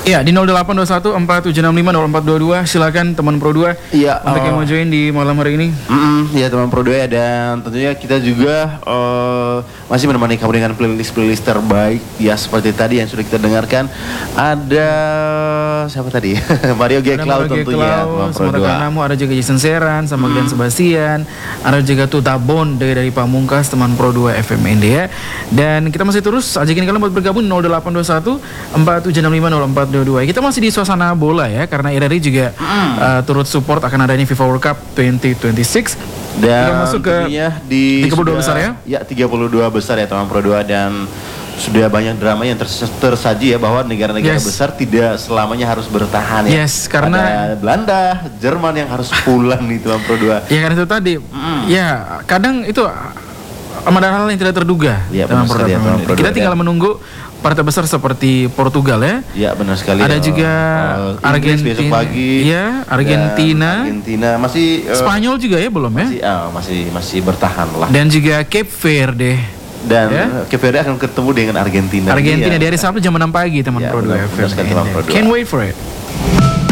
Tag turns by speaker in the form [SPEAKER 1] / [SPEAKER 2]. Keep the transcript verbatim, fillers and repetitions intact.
[SPEAKER 1] Iya, di nol delapan dua satu empat tujuh enam lima nol empat dua dua. Silakan teman Pro dua.
[SPEAKER 2] Iya,
[SPEAKER 1] untuk
[SPEAKER 2] uh,
[SPEAKER 1] yang mau join di malam hari ini.
[SPEAKER 2] Mm-mm, ya teman Pro dua ya, dan tentunya kita juga uh, masih menemani kamu dengan playlist-playlist terbaik ya, seperti tadi yang sudah kita dengarkan. Ada siapa tadi? Mario G. Cloud tentunya, teman Pro dua.
[SPEAKER 1] Namu, ada juga Jason Seran sama
[SPEAKER 2] Hmm.
[SPEAKER 1] Glenn Sebastian, ada juga Tuta Bonde dari Pamungkas, teman Pro dua F M N D ya. Dan kita masih terus ajakin kalian buat bergabung nol delapan dua satu empat tujuh enam lima nol empat dua dua. Kita masih di suasana bola ya, karena I R R I juga
[SPEAKER 2] Hmm.
[SPEAKER 1] uh, turut support akan adanya FIFA World Cup dua ribu dua puluh enam.
[SPEAKER 2] Dan
[SPEAKER 1] kita masuk ke
[SPEAKER 2] tentunya di
[SPEAKER 1] tiga puluh dua
[SPEAKER 2] sudah-
[SPEAKER 1] besar ya.
[SPEAKER 2] Ya, tiga puluh dua besar ya teman Pro dua, dan sudah banyak drama yang ters- tersaji ya, bahwa negara-negara
[SPEAKER 1] Yes.
[SPEAKER 2] besar tidak selamanya harus bertahan ya.
[SPEAKER 1] Yes, karena-
[SPEAKER 2] ada Belanda, Jerman yang harus pulang nih teman Pro dua.
[SPEAKER 1] Ya kan itu tadi. Ya, kadang itu ada hal yang tidak terduga.
[SPEAKER 2] Iya,
[SPEAKER 1] dalam
[SPEAKER 2] benar sekali ya,
[SPEAKER 1] pertandingan
[SPEAKER 2] teman
[SPEAKER 1] ini.
[SPEAKER 2] Pro
[SPEAKER 1] Kita
[SPEAKER 2] dua,
[SPEAKER 1] tinggal
[SPEAKER 2] dan-
[SPEAKER 1] menunggu partai besar seperti Portugal ya.
[SPEAKER 2] Ya benar sekali.
[SPEAKER 1] Ada
[SPEAKER 2] eh,
[SPEAKER 1] juga
[SPEAKER 2] eh, Inggris besok
[SPEAKER 1] Argentina.
[SPEAKER 2] pagi.
[SPEAKER 1] Iya, Argentina.
[SPEAKER 2] Dan Argentina masih eh,
[SPEAKER 1] Spanyol juga ya belum ya.
[SPEAKER 2] masih, ah, masih masih bertahan lah.
[SPEAKER 1] Dan juga Cape Verde.
[SPEAKER 2] Dan
[SPEAKER 1] ya.
[SPEAKER 2] Cape Verde akan ketemu dengan Argentina.
[SPEAKER 1] Argentina
[SPEAKER 2] Iya.
[SPEAKER 1] di hari Sabtu jam enam pagi teman
[SPEAKER 2] Ya,
[SPEAKER 1] Pro dua
[SPEAKER 2] benar-
[SPEAKER 1] F M.
[SPEAKER 2] benar sekali, teman Pro dua.
[SPEAKER 1] Can't wait for it.